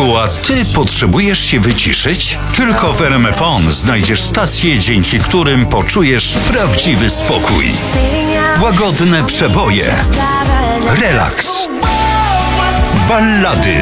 człowieku, a ty potrzebujesz się wyciszyć? Tylko w RMFON znajdziesz stacje, dzięki którym poczujesz prawdziwy spokój. Łagodne przeboje, relaks, ballady,